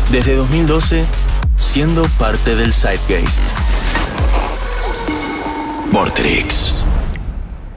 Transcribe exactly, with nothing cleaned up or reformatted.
Desde dos mil doce, siendo parte del Zeitgeist. Vorterix.